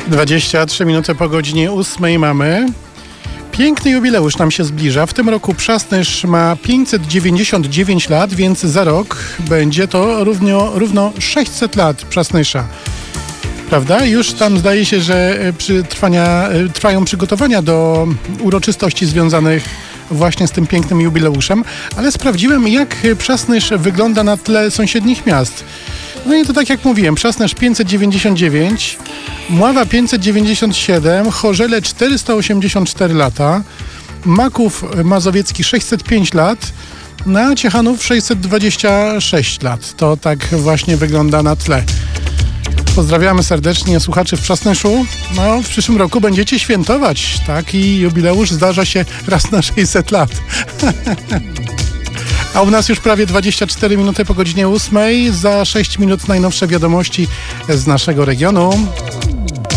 23 minuty po godzinie 8 mamy. Piękny jubileusz nam się zbliża. W tym roku Przasnysz ma 599 lat, więc za rok będzie to równo 600 lat Przasnysza. Prawda? Już tam zdaje się, że trwają przygotowania do uroczystości związanych właśnie z tym pięknym jubileuszem, ale sprawdziłem, jak Przasnysz wygląda na tle sąsiednich miast. No i to tak jak mówiłem, Przasnysz 599, Mława 597, Chorzele 484 lata, Maków Mazowiecki 605 lat, a Ciechanów 626 lat. To tak właśnie wygląda na tle. Pozdrawiamy serdecznie słuchaczy w Przasnyszu. No, w przyszłym roku będziecie świętować. Taki jubileusz zdarza się raz na 600 lat. A u nas już prawie 24 minuty po godzinie 8. Za 6 minut najnowsze wiadomości z naszego regionu.